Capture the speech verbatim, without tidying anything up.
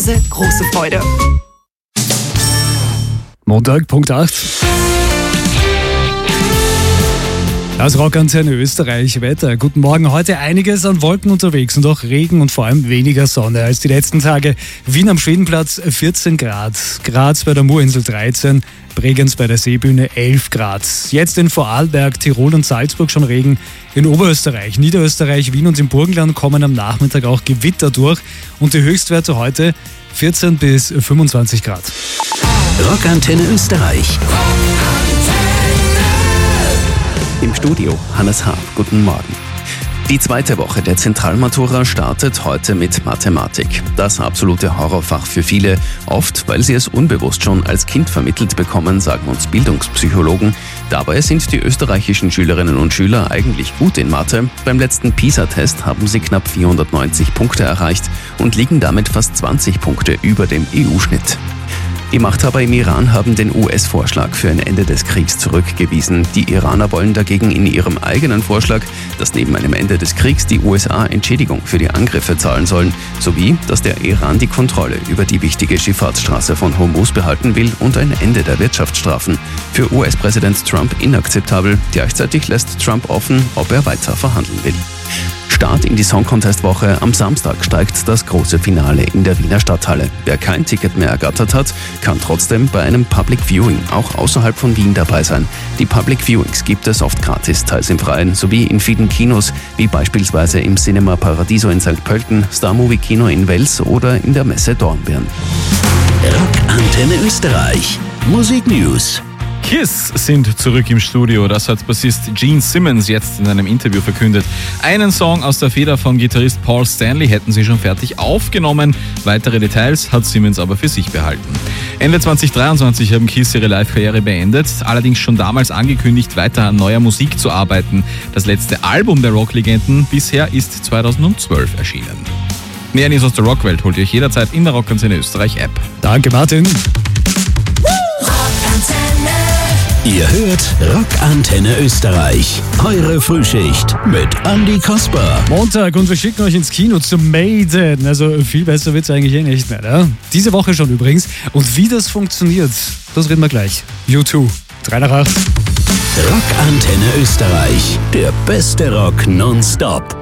Große Freude. Montag, Punkt acht. Das Rockantenne Österreich Wetter. Guten Morgen. Heute einiges an Wolken unterwegs und auch Regen und vor allem weniger Sonne als die letzten Tage. Wien am Schwedenplatz vierzehn Grad, Graz bei der Murinsel dreizehn, Bregenz bei der Seebühne elf Grad. Jetzt in Vorarlberg, Tirol und Salzburg schon Regen. In Oberösterreich, Niederösterreich, Wien und im Burgenland kommen am Nachmittag auch Gewitter durch. Und die Höchstwerte heute vierzehn bis fünfundzwanzig Grad. Rockantenne Österreich. Im Studio Hannes Haag. Guten Morgen. Die zweite Woche der Zentralmatura startet heute mit Mathematik. Das absolute Horrorfach für viele, oft weil sie es unbewusst schon als Kind vermittelt bekommen, sagen uns Bildungspsychologen. Dabei sind die österreichischen Schülerinnen und Schüler eigentlich gut in Mathe. Beim letzten PISA-Test haben sie knapp vierhundertneunzig Punkte erreicht und liegen damit fast zwanzig Punkte über dem E U-Schnitt. Die Machthaber im Iran haben den U S-Vorschlag für ein Ende des Kriegs zurückgewiesen. Die Iraner wollen dagegen in ihrem eigenen Vorschlag, dass neben einem Ende des Kriegs die U S A Entschädigung für die Angriffe zahlen sollen, sowie, dass der Iran die Kontrolle über die wichtige Schifffahrtsstraße von Hormuz behalten will und ein Ende der Wirtschaftsstrafen. Für U S-Präsident Trump inakzeptabel. Gleichzeitig lässt Trump offen, ob er weiter verhandeln will. Start in die Song-Contest-Woche. Am Samstag steigt das große Finale in der Wiener Stadthalle. Wer kein Ticket mehr ergattert hat, kann trotzdem bei einem Public Viewing auch außerhalb von Wien dabei sein. Die Public Viewings gibt es oft gratis, teils im Freien, sowie in vielen Kinos, wie beispielsweise im Cinema Paradiso in Sankt Pölten, Star Movie Kino in Wels oder in der Messe Dornbirn. Rockantenne Österreich. Musik News. Kiss sind zurück im Studio. Das hat Bassist Gene Simmons jetzt in einem Interview verkündet. Einen Song aus der Feder von Gitarrist Paul Stanley hätten sie schon fertig aufgenommen. Weitere Details hat Simmons aber für sich behalten. Ende zwanzig dreiundzwanzig haben Kiss ihre Live-Karriere beendet, allerdings schon damals angekündigt, weiter an neuer Musik zu arbeiten. Das letzte Album der Rocklegenden bisher ist zweitausendzwölf erschienen. Mehr News aus der Rockwelt holt ihr euch jederzeit in der Rockantenne Österreich App. Danke, Martin. Ihr hört Rockantenne Österreich. Eure Frühschicht mit Andi Kasper. Montag und wir schicken euch ins Kino zu Maiden. Also viel besser wird's eigentlich eh nicht mehr, ne? Diese Woche schon übrigens. Und wie das funktioniert, das reden wir gleich. U zwei, drei nach acht. Rockantenne Österreich. Der beste Rock nonstop.